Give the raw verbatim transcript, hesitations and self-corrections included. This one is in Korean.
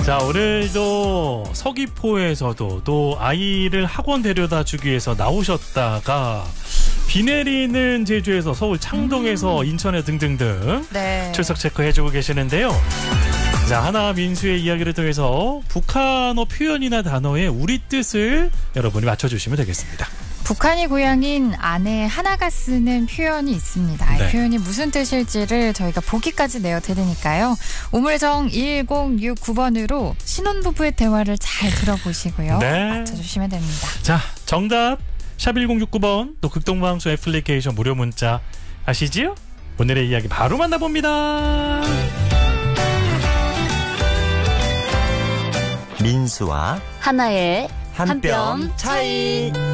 자, 오늘도 서귀포에서도 또 아이를 학원 데려다 주기 위해서 나오셨다가 비 내리는 제주에서 서울 창동에서 음. 인천에 등등등 네. 출석 체크해주고 계시는데요. 자, 하나 민수의 이야기를 통해서 북한어 표현이나 단어의 우리 뜻을 여러분이 맞춰주시면 되겠습니다. 북한이 고향인 안에 하나가 쓰는 표현이 있습니다. 네. 이 표현이 무슨 뜻일지를 저희가 보기까지 내어드리니까요. 우물정 일공육구 번으로 신혼부부의 대화를 잘 들어보시고요. 네. 맞춰주시면 됩니다. 자, 정답 샵 일공육구 번 또 극동방송 애플리케이션 무료 문자 아시지요? 오늘의 이야기 바로 만나봅니다. 민수와 하나의 한 뼘 차이.